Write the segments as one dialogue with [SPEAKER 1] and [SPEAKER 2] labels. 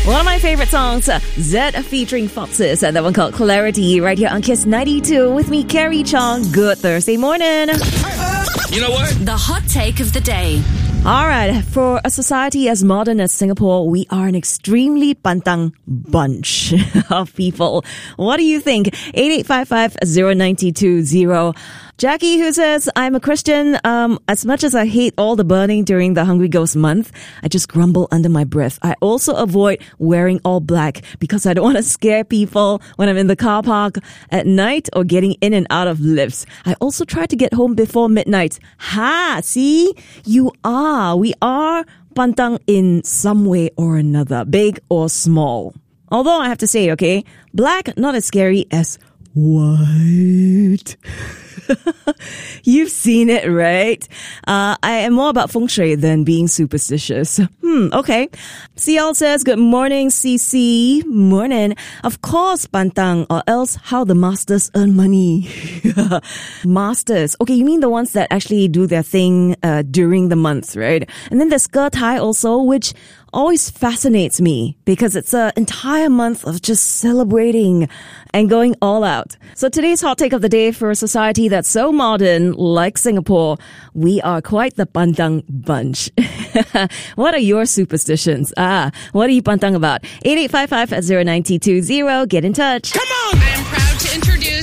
[SPEAKER 1] One of my favorite songs, Zed featuring Foxes, and that one called Clarity, right here on Kiss 92 with me, Carrie Chong. Good Thursday morning.
[SPEAKER 2] You know what?
[SPEAKER 3] The hot take of the day.
[SPEAKER 1] All right, for a society as modern as Singapore, we are an extremely pantang bunch of people. What do you think? 8855-0920. Jackie, who says, I'm a Christian. As much as I hate all the burning during the Hungry Ghost month, I just grumble under my breath. I also avoid wearing all black because I don't want to scare people when I'm in the car park at night or getting in and out of lifts. I also try to get home before midnight. Ha! See? We are pantang in some way or another, big or small. Although I have to say, okay, black, not as scary as white. You've seen it, right? I am more about feng shui than being superstitious. Okay. CL says, good morning, CC. Morning. Of course, pantang, or else how the masters earn money. Masters. Okay, you mean the ones that actually do their thing during the month, right? And then there's Ge Tai also, which always fascinates me because it's an entire month of just celebrating and going all out. So today's hot take of the day for a society that's so modern like Singapore, we are quite the pantang bunch. What are your superstitions? What are you pantang about? 8855-0920. Get in touch.
[SPEAKER 2] Come on!
[SPEAKER 4] I am proud to introduce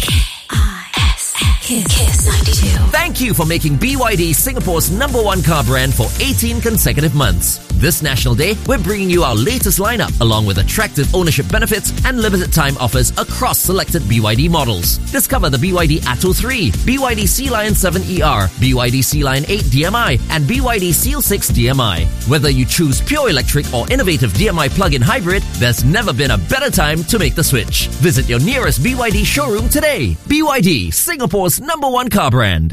[SPEAKER 3] Kiss 92.
[SPEAKER 5] Thank you for making BYD Singapore's #1 car brand for 18 consecutive months. This National Day, we're bringing you our latest lineup along with attractive ownership benefits and limited time offers across selected BYD models. Discover the BYD Atto 3, BYD Sea Lion 7ER, BYD Sea Lion 8 DMI, and BYD Seal 6 DMI. Whether you choose pure electric or innovative DMI plug-in hybrid, there's never been a better time to make the switch. Visit your nearest BYD showroom today. BYD, Singapore's #1 car brand.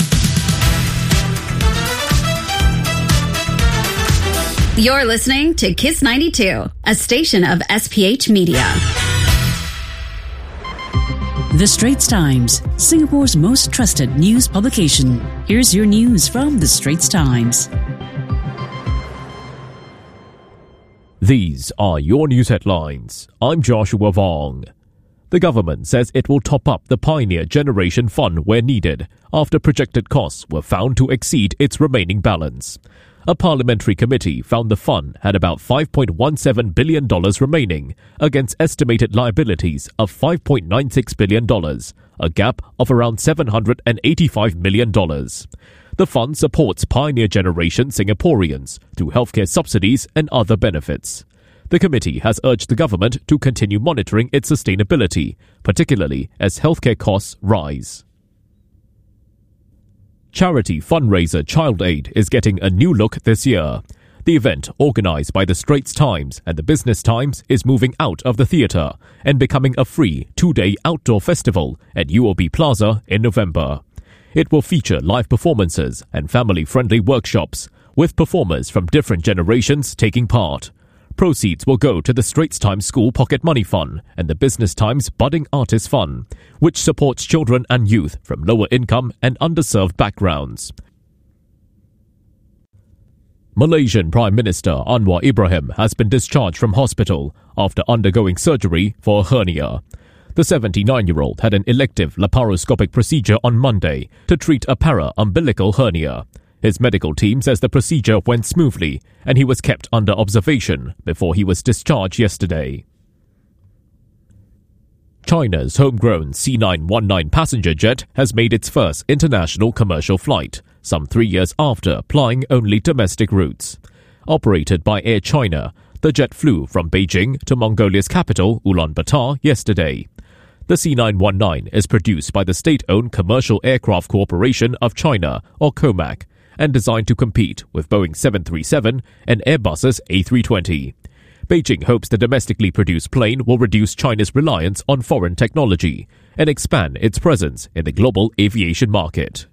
[SPEAKER 3] You're listening to Kiss 92, a station of SPH Media.
[SPEAKER 6] The Straits Times, Singapore's most trusted news publication. Here's your news from The Straits Times.
[SPEAKER 7] These are your news headlines. I'm Joshua Vong. The government says it will top up the Pioneer Generation Fund where needed after projected costs were found to exceed its remaining balance. A parliamentary committee found the fund had about $5.17 billion remaining against estimated liabilities of $5.96 billion, a gap of around $785 million. The fund supports Pioneer Generation Singaporeans through healthcare subsidies and other benefits. The committee has urged the government to continue monitoring its sustainability, particularly as healthcare costs rise. Charity fundraiser Child Aid is getting a new look this year. The event, organised by the Straits Times and the Business Times, is moving out of the theatre and becoming a free 2-day outdoor festival at UOB Plaza in November. It will feature live performances and family-friendly workshops, with performers from different generations taking part. Proceeds will go to the Straits Times School Pocket Money Fund and the Business Times Budding Artist Fund, which supports children and youth from lower income and underserved backgrounds. Malaysian Prime Minister Anwar Ibrahim has been discharged from hospital after undergoing surgery for a hernia. The 79-year-old had an elective laparoscopic procedure on Monday to treat a para-umbilical hernia. His medical team says the procedure went smoothly and he was kept under observation before he was discharged yesterday. China's homegrown C919 passenger jet has made its first international commercial flight, some 3 years after plying only domestic routes. Operated by Air China, the jet flew from Beijing to Mongolia's capital, Ulaanbaatar, yesterday. The C919 is produced by the state-owned Commercial Aircraft Corporation of China, or COMAC, and designed to compete with Boeing 737 and Airbus's A320. Beijing hopes the domestically produced plane will reduce China's reliance on foreign technology and expand its presence in the global aviation market.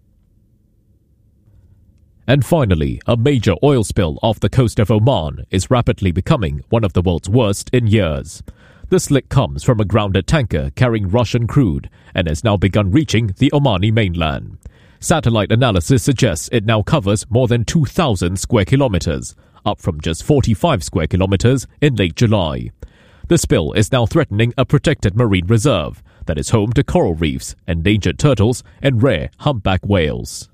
[SPEAKER 7] And finally, a major oil spill off the coast of Oman is rapidly becoming one of the world's worst in years. The slick comes from a grounded tanker carrying Russian crude and has now begun reaching the Omani mainland. Satellite analysis suggests it now covers more than 2,000 square kilometers, up from just 45 square kilometers in late July. The spill is now threatening a protected marine reserve that is home to coral reefs, endangered turtles, and rare humpback whales.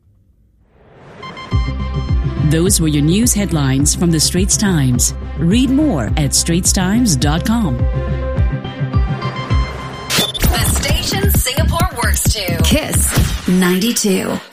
[SPEAKER 6] Those were your news headlines from the Straits Times. Read more at straitstimes.com.
[SPEAKER 3] The station Singapore works to. Kiss 92.